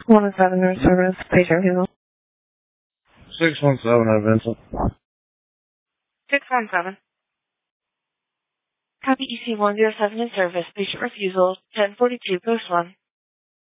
117 room service, patient refusal. 617 at Vincent. 617. Copy EC 107 in service, patient refusal, 1042 post 1.